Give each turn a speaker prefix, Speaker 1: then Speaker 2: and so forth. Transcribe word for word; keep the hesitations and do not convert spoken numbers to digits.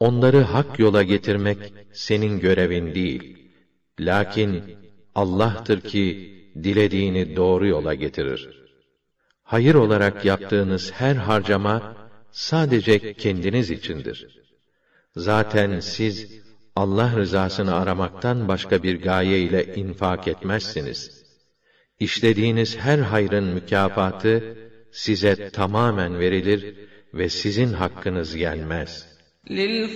Speaker 1: onları hak yola getirmek senin görevin değil. Lakin Allah'tır ki dilediğini doğru yola getirir. Hayır olarak yaptığınız her harcama sadece kendiniz içindir. Zaten siz Allah rızasını aramaktan başka bir gaye ile infak etmezsiniz. İşlediğiniz her hayrın mükafatı size tamamen verilir ve sizin hakkınız yenmez.